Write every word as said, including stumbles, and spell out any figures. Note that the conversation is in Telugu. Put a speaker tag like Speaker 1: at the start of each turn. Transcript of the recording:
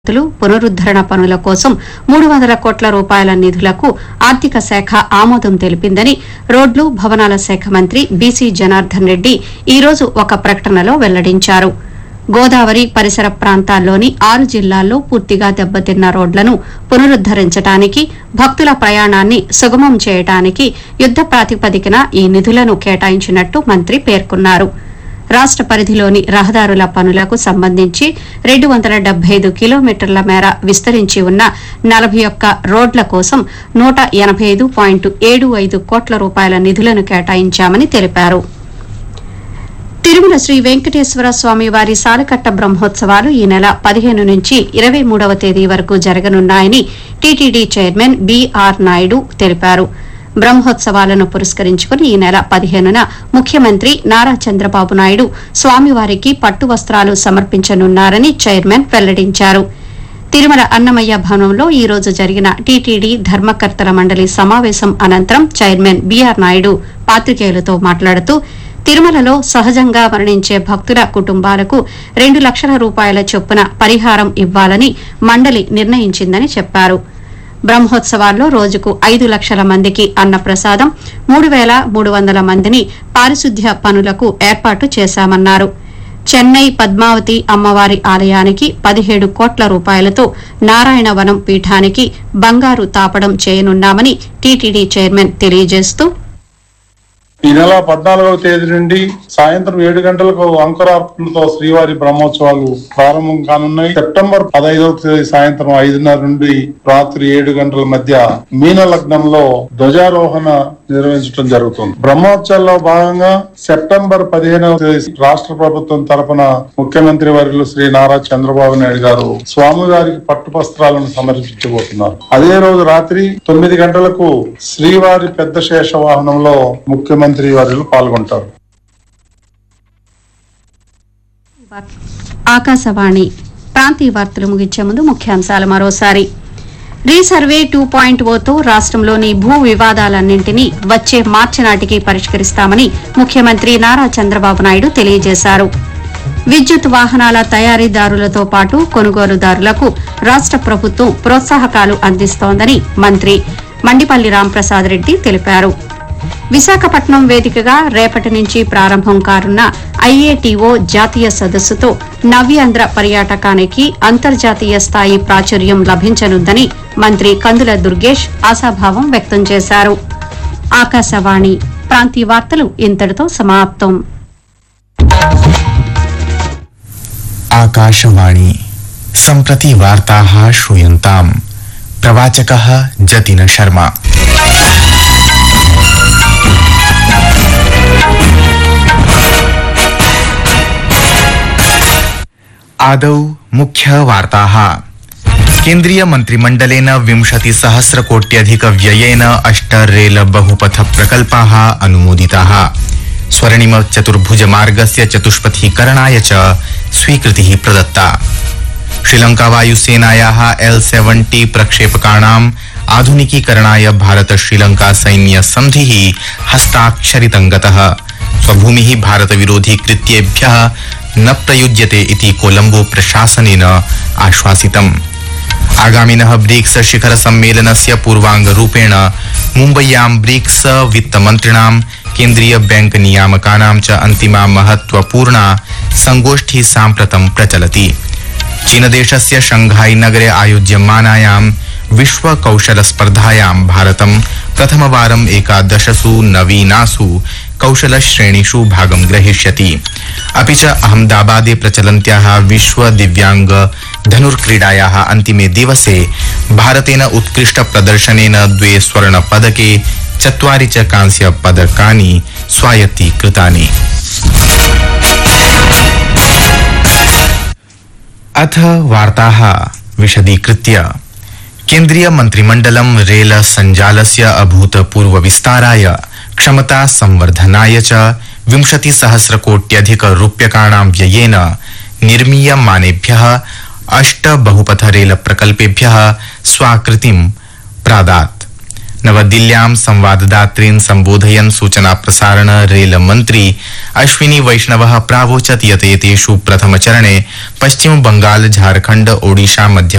Speaker 1: పునరుద్ధరణ పనుల కోసం మూడు వందల కోట్ల రూపాయల నిధులకు ఆర్థిక శాఖ ఆమోదం తెలిపిందని రోడ్లు భవనాల శాఖ మంత్రి బీసీ జనార్దన్ రెడ్డి ఈ రోజు ఒక ప్రకటనలో వెల్లడించారు. గోదావరి పరిసర ప్రాంతాల్లోని ఆరు జిల్లాల్లో పూర్తిగా దెబ్బతిన్న రోడ్లను పునరుద్దరించడానికి, భక్తుల ప్రయాణాన్ని సుగమం చేయడానికి యుద్ద ప్రాతిపదికన ఈ నిధులను కేటాయించినట్టు మంత్రి పేర్కొన్నారు. రాష్ట పరిధిలోని రహదారుల పనులకు సంబంధించి రెండు వందల డెబ్బై ఐదు కిలోమీటర్ల మేర విస్తరించి ఉన్న నలభై ఒక్క రోడ్ల కోసం నూట ఎనబై ఐదు పాయింట్ ఏడు ఐదు కోట్ల రూపాయల నిధులను కేటాయించామని తెలిపారు. తిరుమల శ్రీ వెంకటేశ్వర స్వామి వారి సాలకట్ట బ్రహ్మోత్సవాలు ఈ నెల పదిహేను నుంచి ఇరవై మూడవ తేదీ వరకు జరగనున్నాయని టీటీడీ చైర్మన్ బీఆర్ నాయుడు తెలిపారు. బ్రహ్మోత్సవాలను పురస్కరించుకుని ఈ నెల పదిహేనున ముఖ్యమంత్రి నారా చంద్రబాబు నాయుడు స్వామివారికి పట్టు వస్త్రాలు సమర్పించనున్నారని చైర్మన్ వెల్లడించారు. తిరుమల అన్నమయ్య భవనంలో ఈ రోజు జరిగిన టీటీడీ ధర్మకర్తల మండలి సమావేశం అనంతరం చైర్మన్ బీఆర్ నాయుడు పాత్రికేయులతో మాట్లాడుతూ తిరుమలలో సహజంగా మరణించే భక్తుల కుటుంబాలకు రెండు లక్షల రూపాయల చొప్పున పరిహారం ఇవ్వాలని మండలి నిర్ణయించిందని చెప్పారు. బ్రహ్మోత్సవాల్లో రోజుకు ఐదు లక్షల మందికి అన్నప్రసాదం, మూడు వేల మూడు వందల మందిని పారిశుద్ధ్య పనులకు ఏర్పాటు చేశామన్నారు. చెన్నై పద్మావతి అమ్మవారి ఆలయానికి పదిహేడు కోట్ల రూపాయలతో నారాయణవనం పీఠానికి బంగారు తాపడం చేయనున్నామని టీటీడీ చైర్మన్ తెలియజేస్తూ,
Speaker 2: ఈ నెల పద్నాలుగవ తేదీ నుండి సాయంత్రం ఏడు గంటలకు అంకురార్పణతో శ్రీవారి బ్రహ్మోత్సవాలు ప్రారంభం కానున్నాయి. సెప్టెంబర్ పదహైదవ తేదీ సాయంత్రం ఐదున్నర నుండి రాత్రి ఏడు గంటల మధ్య మీన లగ్నంలో ధ్వజారోహణ నిర్వహించడం జరుగుతుంది. బ్రహ్మోత్సవాల్లో భాగంగా సెప్టెంబర్ పదిహేనవ తేదీ రాష్ట్ర ప్రభుత్వం తరపున ముఖ్యమంత్రి వర్యులు శ్రీ నారా చంద్రబాబు నాయుడు గారు స్వామివారికి పట్టు వస్త్రాలను సమర్పించబోతున్నారు. అదే రోజు రాత్రి తొమ్మిది గంటలకు శ్రీవారి పెద్ద శేష వాహనంలో ముఖ్యమంత్రి వర్యులు పాల్గొంటారు.
Speaker 1: ఆకాశవాణి ప్రాంతీయ వార్తలు ముగించే ముందు ముఖ్యాంశాలు మరోసారి. రీసర్వే టూ పాయింట్ ఓతో రాష్ట్రంలోని భూ వివాదాలన్నింటినీ వచ్చే మార్చి నాటికి పరిష్కరిస్తామని ముఖ్యమంత్రి నారా చంద్రబాబు నాయుడు తెలియజేశారు. విద్యుత్ వాహనాల తయారీదారులతో పాటు కొనుగోలుదారులకు రాష్ట ప్రభుత్వం ప్రోత్సాహకాలు అందిస్తోందని మంత్రి మండిపల్లి రాంప్రసాద్ రెడ్డి తెలిపారు. విశాఖపట్నం వేదికగా రేపటి నుంచి ప్రారంభం కానున్న ఐఏటీఓ జాతీయ సదస్సుతో నవ్యాంధ్ర పర్యాటకానికి అంతర్జాతీయ స్థాయి ప్రాచుర్యం లభించనుందని మంత్రి కందుల దుర్గేష్ ఆశాభావం వ్యక్తం చేశారు. ఆకాశవాణి ప్రాంతీయ వార్తలు ఇంతటితో సమాప్తం.
Speaker 3: ఆకాశవాణి సంప్రతి వార్తాః శ్రూయంతాం. ప్రవాచకः జతిన్ శర్మ. आदौ मुख्य वार्ताः. केन्द्रीय मंत्रिमण्डलेन विंशति सहस्र कोट्यधिक व्ययेन अष्ट रेल बहुपथ प्रकल्पाः अनुमोदिताः. स्वर्णिम चतुर्भुज मार्गस्य चतुष्पथीकरणाय च स्वीकृतिः प्रदत्ता. श्रीलंका वायुसेनायाः एल सेवेंटी प्रक्षेपकाणाम् आधुनिकीकरणाय भारत श्रीलंका सैन्य सन्धिः हस्ताक्षरितं गतः. स्वभूमिः भारत विरोधी कृत्येभ्यः न प्रयुज्यते इति कोलंबो प्रशासनेन आश्वासितम्. आगामिनः ब्रिक्स शिखर सम्मेलनस्य पूर्वाङ्गरूपेण मुम्बय्यां ब्रिक्स वित्तमन्त्रिणां केन्द्रीय बैंक नियामकानां च अन्तिमा महत्वपूर्णा संगोष्ठी साम्प्रतं प्रचलति. चीनदेशस्य शंघाई नगरे आयोज्यमानायां विश्व कौशल स्पर्धायां भारतं प्रथमवारम् एकादशसु नवीनासु कौशल श्रेणीषु भागं ग्रहीष्यति. अपि च अहमदाबादे प्रचलन्त्याः विश्व दिव्यांग धनुर्क्रीडायाः अन्तिमे दिवसे भारतेन उत्कृष्ट प्रदर्शनेन द्वे स्वर्ण पदके चत्वारि च कांस्य पदकानि स्वायत्तीकृतानि. अथ वार्ताः विशदीकृत्य. केन्द्रीय मंत्रिमण्डलं रेल सञ्जालस्य अभूतपूर्व विस्ताराय, क्षमता संवर्धनाय च विंशति सहस्र कोट्यधिक रूप्यकाणां व्ययेन निर्मीयमानेभ्यः अष्ट बहुपथ रेल प्रकल्पेभ्यः स्वाकृतिं प्रादात्. नवदिल्ल्यां संवाददातॄन् सम्बोधयन् सूचना प्रसारण रेल मन्त्री अश्विनी वैष्णवः प्रावोचत् यत् एतेषु प्रथमचरणे पश्चिम बंगाल, झारखंड, ओडिशा, मध्य